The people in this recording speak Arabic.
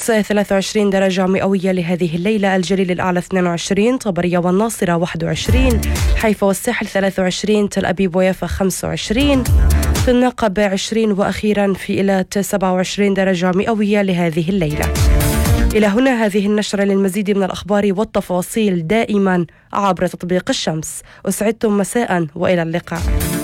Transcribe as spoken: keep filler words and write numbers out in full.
ثلاثة وعشرين درجة مئوية لهذه الليلة. الجليل الأعلى اثنين وعشرين، طبرية والناصرة واحد وعشرين، حيفا والساحل ثلاثة وعشرين، تل أبيب ويافا خمسة وعشرين، في النقب عشرين، وأخيرا في إيلات سبعة وعشرين درجة مئوية لهذه الليلة. إلى هنا هذه النشرة. للمزيد من الأخبار والتفاصيل دائما عبر تطبيق الشمس. أسعدتم مساء وإلى اللقاء.